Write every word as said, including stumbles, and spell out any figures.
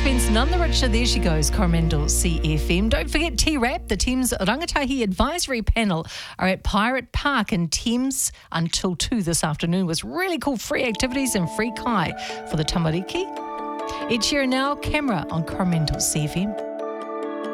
Spence, none the richer. There she goes, Coromandel C F M. Don't forget T-Rap. The Thames Rangatahi Advisory Panel are at Pirate Park in Thames until two this afternoon with really cool free activities and free kai for the tamariki. Ed Sheeran now, Camera on Coromandel C F M.